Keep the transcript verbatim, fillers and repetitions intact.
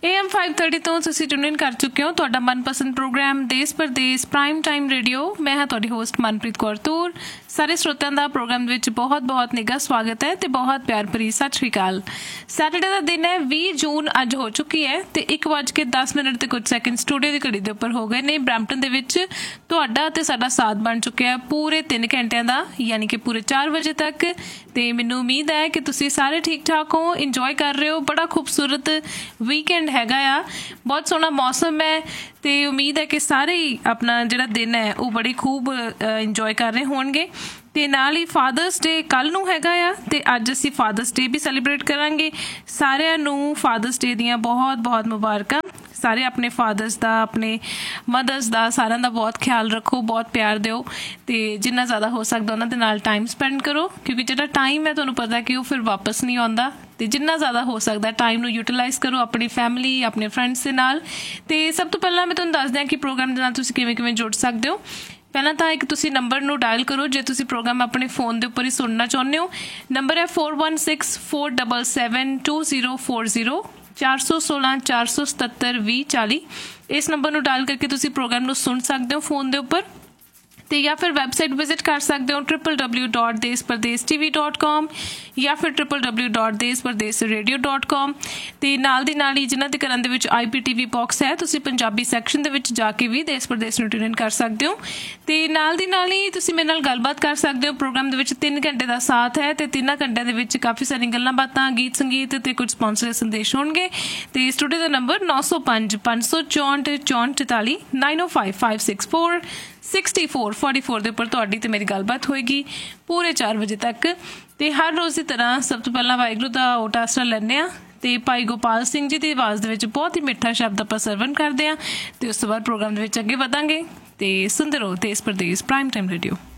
A M five thirty तो तुसीं tune in कर चुके हो तुहाडा मनपसंद प्रोग्राम देश परदेस प्राइम टाइम रेडियो। मैं हाँ तुहाडी होस्ट मनप्रीत कौर तूर। सारे श्रोतिਆਂ ਦਾ प्रोग्राम ਵਿੱਚ बहुत बहुत निघा स्वागत है ਤੇ बहुत प्यार भरी सत श्री अकाल। सैटरडे ਦਾ दिन है बीस जून ਅੱਜ ਹੋ ਚੁੱਕੀ ਹੈ ਤੇ ਇੱਕ ਵੱਜ ਕੇ दस ਮਿੰਟ ਤੇ ਕੁਝ ਸੈਕਿੰਡ ਸਟੂਡੀਓ ਦੀ ਘੜੀ ਦੇ ਉੱਪਰ ਹੋ ਗਏ ਨੇ। ਬ੍ਰੈਂਪਟਨ ਦੇ ਵਿੱਚ ਤੁਹਾਡਾ ਤੇ ਸਾਡਾ ਸਾਥ ਬਣ ਚੁੱਕਿਆ ਹੈ ਪੂਰੇ ਤਿੰਨ ਘੰਟਿਆਂ ਦਾ, ਯਾਨੀ ਕਿ ਪੂਰੇ ਚਾਰ ਵਜੇ ਤੱਕ। ਤੇ ਮੈਨੂੰ ਉਮੀਦ ਹੈ ਕਿ ਤੁਸੀਂ ਸਾਰੇ ਠੀਕ ਠਾਕ ਹੋ, ਇੰਜੋਏ ਕਰ ਰਹੇ ਹੋ। ਬੜਾ ਖੂਬਸੂਰਤ ਵੀਕਐਂਡ ਹੈਗਾ ਆ, ਬਹੁਤ ਸੋਹਣਾ ਮੌਸਮ ਹੈ ਤੇ ਉਮੀਦ ਹੈ ਕਿ ਸਾਰੇ ਹੀ ਆਪਣਾ ਜਿਹੜਾ ਦਿਨ ਹੈ ਉਹ ਬੜੀ ਖੂਬ ਇੰਜੋਏ ਕਰ ਰਹੇ ਹੋਣਗੇ। ਤੇ ਨਾਲ ਹੀ ਫਾਦਰਸ ਡੇ ਕੱਲ੍ਹ ਨੂੰ ਹੈਗਾ ਆ ਤੇ ਅੱਜ ਅਸੀਂ ਫਾਦਰਸ ਡੇ ਵੀ ਸੈਲੀਬ੍ਰੇਟ ਕਰਾਂਗੇ। ਸਾਰਿਆਂ ਨੂੰ ਫਾਦਰਸ ਡੇ ਦੀਆਂ ਬਹੁਤ ਬਹੁਤ ਮੁਬਾਰਕਾਂ। ਸਾਰੇ ਆਪਣੇ ਫਾਦਰਸ ਦਾ, ਆਪਣੇ ਮਦਰਸ ਦਾ, ਸਾਰਿਆਂ ਦਾ ਬਹੁਤ ਖਿਆਲ ਰੱਖੋ, ਬਹੁਤ ਪਿਆਰ ਦਿਓ ਤੇ ਜਿੰਨਾ ਜ਼ਿਆਦਾ ਹੋ ਸਕਦਾ ਉਹਨਾਂ ਦੇ ਨਾਲ ਟਾਈਮ ਸਪੈਂਡ ਕਰੋ, ਕਿਉਂਕਿ ਜਿਹੜਾ ਟਾਈਮ ਹੈ ਤੁਹਾਨੂੰ ਪਤਾ ਕਿ ਉਹ ਫਿਰ ਵਾਪਸ ਨਹੀਂ ਆਉਂਦਾ। ਤੇ ਜਿੰਨਾ ਜ਼ਿਆਦਾ ਹੋ ਸਕਦਾ ਟਾਈਮ ਨੂੰ ਯੂਟੀਲਾਈਜ਼ ਕਰੋ ਆਪਣੀ ਫੈਮਿਲੀ, ਆਪਣੇ ਫਰੈਂਡਸ ਦੇ ਨਾਲ। ਤੇ ਸਭ ਤੋਂ ਪਹਿਲਾਂ ਮੈਂ ਤੁਹਾਨੂੰ ਦੱਸ ਦਿਆਂ ਕਿ ਪ੍ਰੋਗਰਾਮ ਦੇ ਨਾਲ ਤੁਸੀਂ ਕਿਵੇਂ ਕਿਵੇਂ ਜੁੜ ਸਕਦੇ ਹੋ। ਪਹਿਲਾਂ ਤਾਂ ਇੱਕ ਤੁਸੀਂ ਨੰਬਰ ਨੂੰ ਡਾਇਲ ਕਰੋ ਜੇ ਤੁਸੀਂ ਪ੍ਰੋਗਰਾਮ ਆਪਣੇ ਫੋਨ ਦੇ ਉੱਪਰ ਹੀ ਸੁਣਨਾ ਚਾਹੁੰਦੇ ਹੋ। ਨੰਬਰ ਹੈ four one six four double seven two zero four zero ਚਾਰ ਸੌ ਸੋਲਾਂ ਚਾਰ ਸੌ ਸਤੱਤਰ ਵੀਹ ਚਾਲੀ। ਇਸ ਨੰਬਰ ਨੂੰ ਡਾਇਲ ਕਰਕੇ ਤੁਸੀਂ ਪ੍ਰੋਗਰਾਮ ਨੂੰ ਸੁਣ ਸਕਦੇ ਹੋ ਫੋਨ ਦੇ ਉੱਪਰ। ਤੇ ਜਾਂ ਫਿਰ ਵੈਬਸਾਈਟ ਵਿਜ਼ਿਟ ਕਰ ਸਕਦੇ ਹੋ ਟ੍ਰਿਪਲ ਡਬਲਿਊ ਡੋਟ ਦੇਸ ਪਰਦੇਸ ਟੀ ਵੀ ਡੋਟ ਕਾਮ ਜਾਂ ਫਿਰ ਟ੍ਰਿਪਲ ਡਬਲਿਊ ਡੋਟ ਦੇਸ ਪਰਦੇਸ ਰੇਡੀਓ ਡੋਟ ਕਾਮ। ਤੇ ਨਾਲ ਦੀ ਨਾਲ ਹੀ ਜਿਨ੍ਹਾਂ ਦੇ ਘਰਾਂ ਦੇ ਵਿੱਚ ਆਈ ਪੀ ਟੀ ਵੀ ਬਾਕਸ ਹੈ, ਤੁਸੀਂ ਪੰਜਾਬੀ ਸੈਕਸ਼ਨ ਦੇ ਵਿੱਚ ਜਾ ਕੇ ਵੀ ਦੇਸ ਪਰਦੇਸ ਨੂੰ ਟਿਊਨ ਇਨ ਕਰ ਸਕਦੇ ਹੋ। ਤੇ ਨਾਲ ਦੀ ਨਾਲ ਹੀ ਤੁਸੀਂ ਮੇਰੇ ਨਾਲ ਗੱਲਬਾਤ ਕਰ ਸਕਦੇ ਹੋ। ਪ੍ਰੋਗਰਾਮ ਦੇ ਵਿੱਚ ਤਿੰਨ ਘੰਟੇ ਦਾ ਸਾਥ ਹੈ ਤੇ ਤਿੰਨਾਂ ਘੰਟਿਆਂ ਦੇ ਵਿੱਚ ਕਾਫੀ ਸਾਰੀਆਂ ਗੱਲਾਂ ਬਾਤਾਂ, ਗੀਤ ਸੰਗੀਤ ਤੇ ਕੁਝ ਸਪਾਂਸਰ ਸੰਦੇਸ਼ ਹੋਣਗੇ। ਤੇ ਸਟੂਡੀਓ ਦਾ ਨੰਬਰ ਨੌ ਸੌ ਪੰਜ ਪੰਜ ਸੌ ਚੌਂਹਠ ਚੌਂਹਠ ਚੁਤਾਲੀ ਨਾਈਨ ਓ five five six four sixty four forty four ਦੇ ਉੱਪਰ ਤੁਹਾਡੀ ਤੇ ਮੇਰੀ ਗੱਲਬਾਤ ਹੋਏਗੀ ਪੂਰੇ ਚਾਰ ਵਜੇ ਤੱਕ। ਤੇ ਹਰ ਰੋਜ਼ ਦੀ ਤਰ੍ਹਾਂ ਸਭ ਤੋਂ ਪਹਿਲਾਂ ਵਾਹਿਗੁਰੂ ਦਾ ਓਟ ਆਸਰਾ ਲੈਂਦੇ ਹਾਂ ਤੇ ਭਾਈ ਗੋਪਾਲ ਸਿੰਘ ਜੀ ਦੀ ਆਵਾਜ਼ ਦੇ ਵਿੱਚ ਬਹੁਤ ਹੀ ਮਿੱਠਾ ਸ਼ਬਦ ਆਪਾਂ ਸਰਵਨ ਕਰਦੇ ਹਾਂ ਤੇ ਉਸ ਤੋਂ ਬਾਅਦ ਪ੍ਰੋਗਰਾਮ ਦੇ ਵਿੱਚ ਅੱਗੇ ਵਧਾਂਗੇ। ਤੇ ਸੁਣਦੇ ਰਹੋ ਦੇਸ ਪਰਦੇਸ ਪ੍ਰਾਈਮ ਟਾਈਮ ਰੇਡੀਓ।